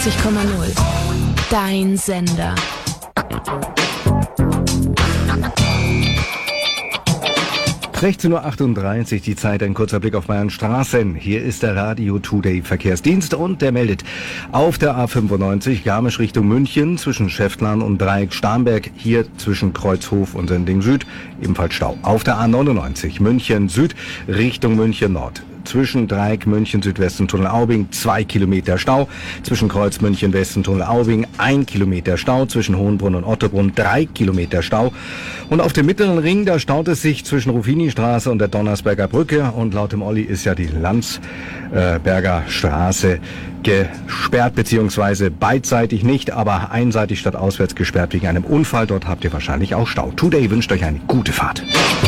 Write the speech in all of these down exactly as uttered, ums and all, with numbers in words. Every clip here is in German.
neunundneunzig Komma null. Dein Sender. sechzehn Uhr achtunddreißig, die Zeit, ein kurzer Blick auf Bayern Straßen. Hier ist der Radio Today Verkehrsdienst und der meldet auf der A fünfundneunzig Garmisch Richtung München zwischen Schäftlern und Dreieck Starnberg, hier zwischen Kreuzhof und Sendling Süd ebenfalls Stau. Auf der A neunundneunzig München Süd Richtung München Nord. Zwischen Dreieck München Südwesten Tunnel Aubing zwei Kilometer Stau, zwischen Kreuz München Westen Tunnel Aubing ein Kilometer Stau, zwischen Hohenbrunn und Ottobrunn drei Kilometer Stau. Und auf dem Mittleren Ring, da staut es sich zwischen Rufini-Straße und der Donnersberger Brücke, und laut dem Olli ist ja die Landsberger Straße gesperrt, beziehungsweise beidseitig nicht, aber einseitig statt auswärts gesperrt wegen einem Unfall. Dort habt ihr wahrscheinlich auch Stau. Today wünscht euch eine gute Fahrt.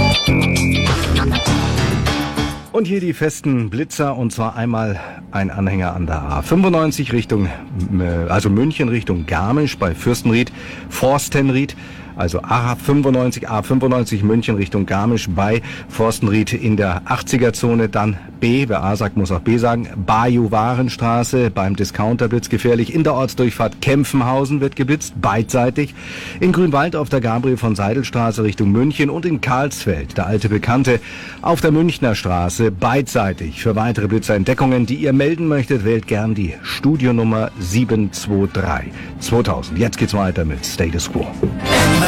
Und hier die festen Blitzer, und zwar einmal ein Anhänger an der A fünfundneunzig Richtung, also München Richtung Garmisch bei Fürstenried, Forstenried. Also A fünfundneunzig, A fünfundneunzig München Richtung Garmisch bei Forstenried in der achtziger-Zone. Dann B, wer A sagt, muss auch B sagen, Bajuwarenstraße beim Discounterblitz gefährlich. In der Ortsdurchfahrt Kempfenhausen wird geblitzt, beidseitig. In Grünwald auf der Gabriel von Seidelstraße Richtung München und in Karlsfeld, der alte Bekannte, auf der Münchner Straße, beidseitig. Für weitere Blitzerentdeckungen, die ihr melden möchtet, wählt gern die Studionummer sieben zwei drei zweitausend. Jetzt geht's weiter mit Status Quo.